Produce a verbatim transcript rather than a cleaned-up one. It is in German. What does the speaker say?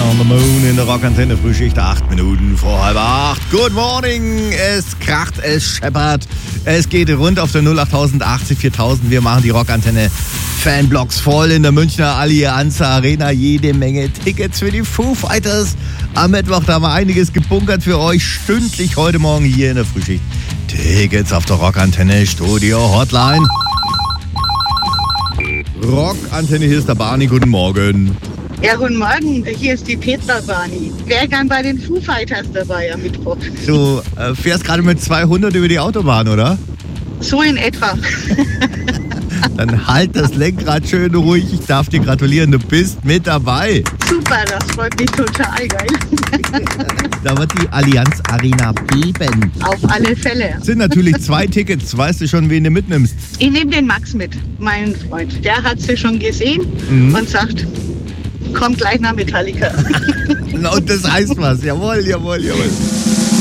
on the Moon in der Rockantenne. Frühschicht, acht Minuten vor halb acht. Good morning. Es kracht, es scheppert. Es geht rund auf der null acht achtzig viertausend. Wir machen die Rockantenne Fanblocks voll in der Münchner Allianz Arena. Jede Menge Tickets für die Foo Fighters. Am Mittwoch, da haben wir einiges gebunkert für euch. Stündlich heute Morgen hier in der Frühschicht. Tickets auf der Rockantenne Studio Hotline. Rockantenne, hier ist der Barney. Guten Morgen. Ja, guten Morgen. Hier ist die Petra Barney. Wäre gern bei den Foo Fighters dabei am Mittwoch. Du äh, fährst gerade mit zweihundert über die Autobahn, oder? So in etwa. Dann halt das Lenkrad schön ruhig. Ich darf dir gratulieren, du bist mit dabei. Super, das freut mich total, geil. Da wird die Allianz Arena beben. Auf alle Fälle. Es sind natürlich zwei Tickets. Weißt du schon, wen du mitnimmst? Ich nehme den Max mit, meinen Freund. Der hat sie schon gesehen Mhm. und sagt, komm gleich nach Metallica. Und das heißt was. Jawohl, jawohl, jawohl.